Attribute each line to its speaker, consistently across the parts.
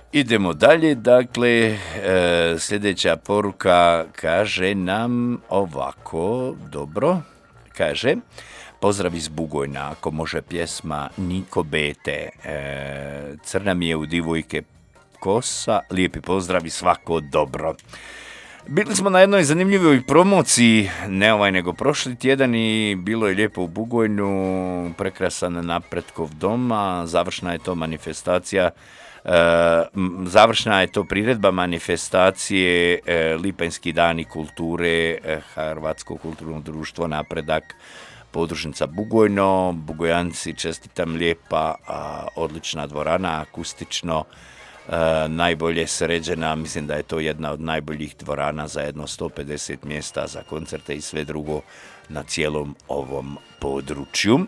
Speaker 1: Idemo dalje, dakle, sljedeća poruka kaže nam ovako, dobro, kaže, pozdrav iz Bugojna, ako može pjesma Niko Bete, crna mi je u divojke kosa, lijepi pozdrav i svako dobro. Bili smo na jednoj zanimljivoj promociji, ne ovaj nego prošli tjedan i bilo je lijepo u Bugojnu, prekrasan Napretkov dom, a završna je to manifestacija, završna je to priredba manifestacije Lipanjski dani kulture, Hrvatsko kulturno društvo Napredak, podružnica Bugojno, Bugojanci, čestitam, lijepa, odlična dvorana, akustično, najbolje sređena, mislim da je to jedna od najboljih dvorana za jedno 150 mjesta za koncerte i sve drugo na cijelom ovom području.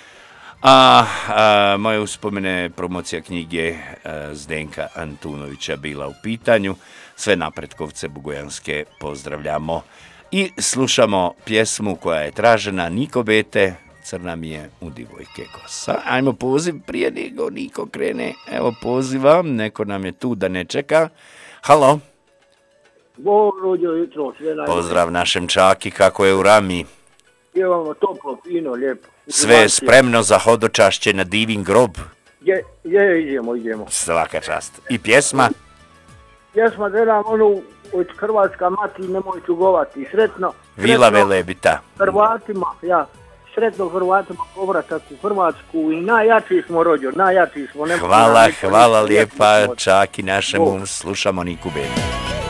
Speaker 1: Moje uspomene, promocija knjige Zdenka Antunovića bila u pitanju. Sve napretkovce bugojanske pozdravljamo i slušamo pjesmu koja je tražena, Niko Bete, crna mi je u divojke kosa. Ajmo poziv prije nego Niko krene. Evo poziva, neko nam je tu da ne čeka. Halo.
Speaker 2: Dobro jutro, sve najbolje.
Speaker 1: Pozdrav našem Čaki, kako je u Rami?
Speaker 2: Imamo toplo, fino, lijepo.
Speaker 1: Sve je spremno za hodočašće na Divin grob?
Speaker 2: Idemo.
Speaker 1: Svaka čast. I pjesma?
Speaker 2: Pjesma gledam onu od Hrvatska mati, nemoj tugovati. Sretno.
Speaker 1: Vila Velebita.
Speaker 2: Hrvatima, sretno Hrvatima povratak u Hrvatsku i najjači smo rođo, najjači smo.
Speaker 1: Hvala lijepa Čaki našemu, slušamo Niku Betu.